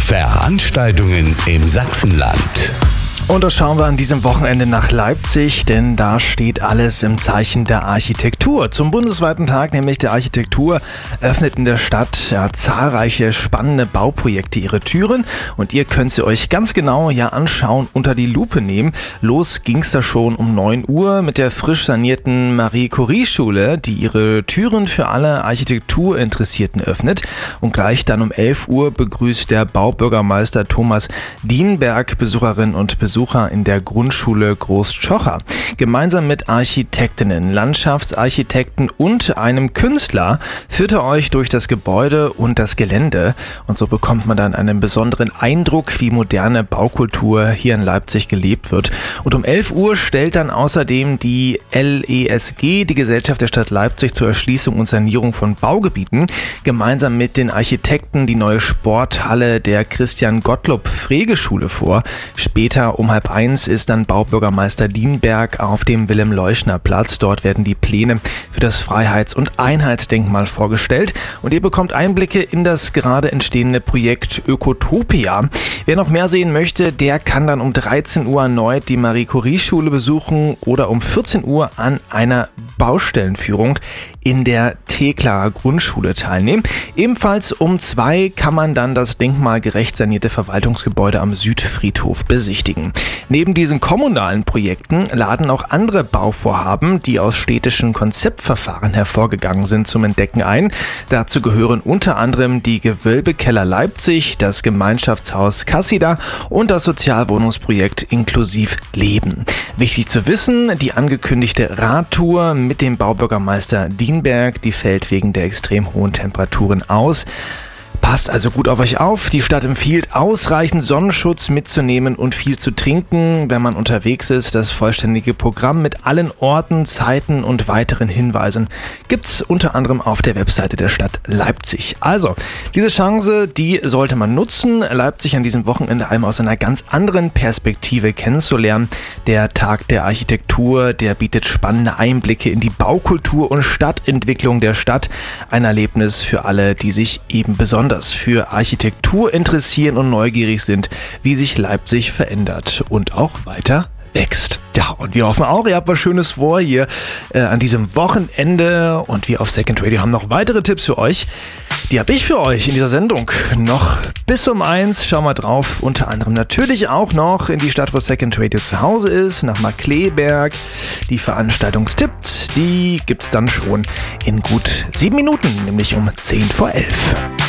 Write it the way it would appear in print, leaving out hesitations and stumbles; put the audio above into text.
Veranstaltungen im Sachsenland. Und da schauen wir an diesem Wochenende nach Leipzig, denn da steht alles im Zeichen der Architektur. Zum bundesweiten Tag, nämlich der Architektur, öffnet in der Stadt zahlreiche spannende Bauprojekte ihre Türen und ihr könnt sie euch ganz genau anschauen, unter die Lupe nehmen. Los ging's da schon um 9 Uhr mit der frisch sanierten Marie-Curie-Schule, die ihre Türen für alle Architekturinteressierten öffnet. Und gleich dann um 11 Uhr begrüßt der Baubürgermeister Thomas Dienberg Besucherinnen und Besucher in der Grundschule Großtschocher. Gemeinsam mit Architektinnen, Landschaftsarchitekten und einem Künstler führt er euch durch das Gebäude und das Gelände. Und so bekommt man dann einen besonderen Eindruck, wie moderne Baukultur hier in Leipzig gelebt wird. Und um 11 Uhr stellt dann außerdem die LESG, die Gesellschaft der Stadt Leipzig zur Erschließung und Sanierung von Baugebieten, gemeinsam mit den Architekten die neue Sporthalle der Christian-Gottlob-Frege-Schule vor. Später um 12:30 ist dann Baubürgermeister Dienberg auf dem Wilhelm-Leuschner-Platz. Dort werden die Pläne für das Freiheits- und Einheitsdenkmal vorgestellt und ihr bekommt Einblicke in das gerade entstehende Projekt Ökotopia. Wer noch mehr sehen möchte, der kann dann um 13 Uhr erneut die Marie-Curie-Schule besuchen oder um 14 Uhr an einer Baustellenführung in der Teklarer Grundschule teilnehmen. Ebenfalls um 2 kann man dann das denkmalgerecht sanierte Verwaltungsgebäude am Südfriedhof besichtigen. Neben diesen kommunalen Projekten laden auch andere Bauvorhaben, die aus städtischen Konzeptverfahren hervorgegangen sind, zum Entdecken ein. Dazu gehören unter anderem die Gewölbekeller Leipzig, das Gemeinschaftshaus Cassida und das Sozialwohnungsprojekt Inklusiv Leben. Wichtig zu wissen, die angekündigte Radtour mit dem Baubürgermeister Dienberg, die fällt wegen der extrem hohen Temperaturen aus. Passt also gut auf euch auf. Die Stadt empfiehlt, ausreichend Sonnenschutz mitzunehmen und viel zu trinken, wenn man unterwegs ist. Das vollständige Programm mit allen Orten, Zeiten und weiteren Hinweisen gibt's unter anderem auf der Webseite der Stadt Leipzig. Also, diese Chance, die sollte man nutzen, Leipzig an diesem Wochenende einmal aus einer ganz anderen Perspektive kennenzulernen. Der Tag der Architektur, der bietet spannende Einblicke in die Baukultur und Stadtentwicklung der Stadt. Ein Erlebnis für alle, die sich eben besonders für Architektur interessieren und neugierig sind, wie sich Leipzig verändert und auch weiter wächst. Ja, und wir hoffen auch, ihr habt was Schönes vor hier an diesem Wochenende und wir auf Second Radio haben noch weitere Tipps für euch. Die habe ich für euch in dieser Sendung noch bis um 1. Schau mal drauf, unter anderem natürlich auch noch in die Stadt, wo Second Radio zu Hause ist, nach Markkleeberg. Die Veranstaltungstipps, die gibt's dann schon in gut 7 Minuten, nämlich um 10 vor 11.